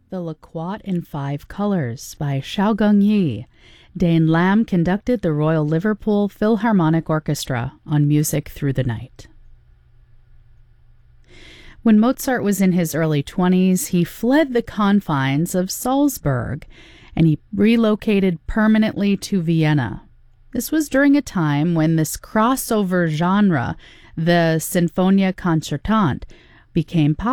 The Liquat in Five Colors by Xiaogung Yi. Dane Lamb conducted the Royal Liverpool Philharmonic Orchestra on Music Through the Night. When Mozart was in his early 20s, he fled the confines of Salzburg and he relocated permanently to Vienna. This was during a time when this crossover genre, the Sinfonia Concertante, became popular.